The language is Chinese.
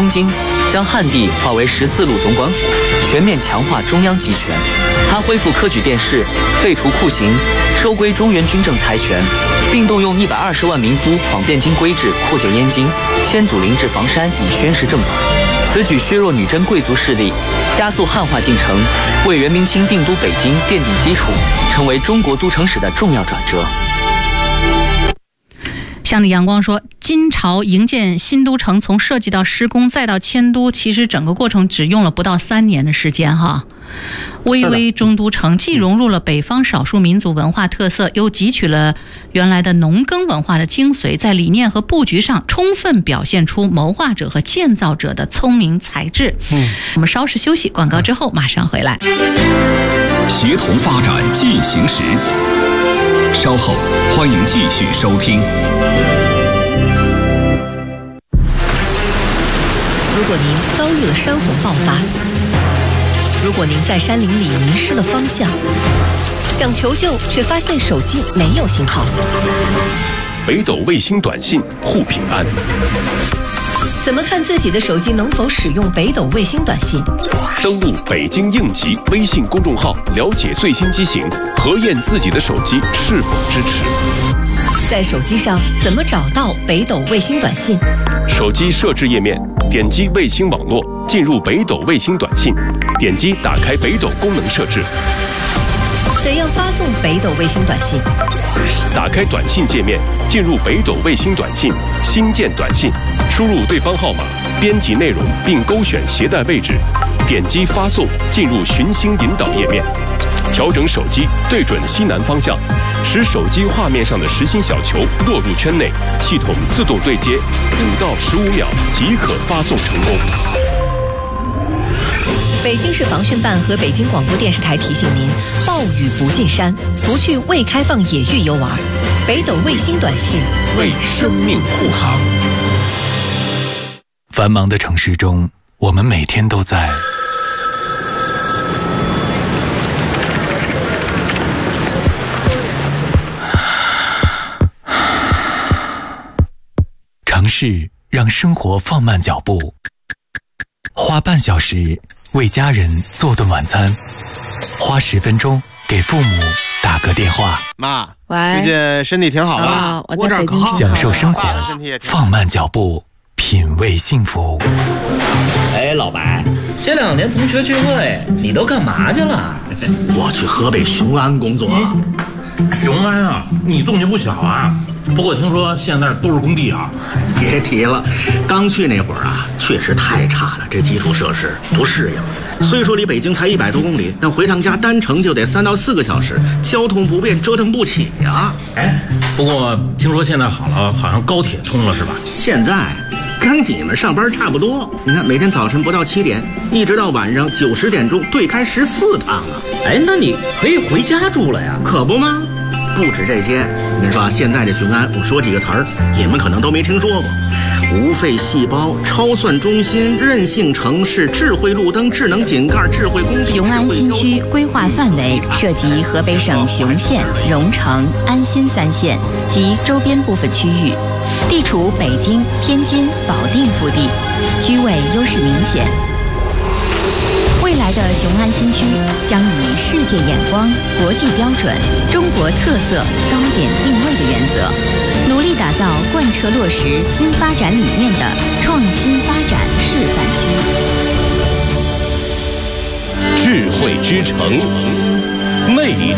东京，将汉地划为14路总管府，全面强化中央集权。他恢复科举殿试，废除酷刑，收归中原军政财权，并动用120万民夫仿汴京规制扩建燕京，迁祖陵至房山以宣示正统。此举削弱女真贵族势力，加速汉化进程，为元明清定都北京奠定基础，成为中国都城史的重要转折。 乡里阳光说，金朝营建新都城，从设计到施工再到迁都，其实整个过程只用了不到3年的时间哈。巍巍中都城既融入了北方少数民族文化特色，又汲取了原来的农耕文化的精髓，在理念和布局上充分表现出谋划者和建造者的聪明才智。我们稍事休息，广告之后马上回来。 协同发展进行时，稍后欢迎继续收听。 如果您遭遇了山洪爆发，如果您在山林里迷失了方向，想求救却发现手机没有信号， 北斗卫星短信护平安。 怎么看自己的手机能否使用北斗卫星短信？ 登录北京应急微信公众号，了解最新机型，核验自己的手机是否支持。 在手机上怎么找到北斗卫星短信？ 手机设置页面，点击卫星网络，进入北斗卫星短信，点击打开北斗功能设置。 怎样发送北斗卫星短信？ 打开短信界面，进入北斗卫星短信，新建短信，输入对方号码，编辑内容并勾选携带位置，点击发送，进入寻星引导页面，调整手机对准西南方向，使手机画面上的实心小球落入圈内，系统自动对接，5到15秒即可发送成功。 北京市防汛办和北京广播电视台提醒您：暴雨不进山，不去未开放野域游玩。北斗卫星短信为生命护航。 繁忙的城市中，我们每天都在尝试让生活放慢脚步，花半小时为家人做顿晚餐，花10分钟给父母打个电话。 妈， 喂， 最近身体挺好吧？ 我在北京。 享受生活，放慢脚步，品味幸福。 哎，老白，这2年同学聚会你都干嘛去了？ 我去河北雄安工作。 雄安啊，你动静不小啊。不过听说现在都是工地啊。 别提了，刚去那会儿啊，确实太差了，这基础设施不适应。虽说离北京才100多公里，但回趟家单程就得3到4个小时，交通不便，折腾不起呀。 哎，不过听说现在好了，好像高铁通了是吧？ 现在跟你们上班差不多，你看每天早晨不到7点，一直到晚上9、10点钟，对开14趟啊。 哎，那你可以回家住了呀？ 可不吗？不止这些，我跟你说，现在这雄安，我说几个词儿，你们可能都没听说过：无废细胞、超算中心、韧性城市、智慧路灯、智能井盖、智慧工地。 雄安新区规划范围涉及河北省雄县、荣成、安新3县及周边部分区域，地处北京、天津、保定腹地，区位优势明显。未来的雄安新区将以世界眼光、国际标准、中国特色高点定位的原则，努力打造贯彻落实新发展理念的创新发展示范区。 智慧之城，魅力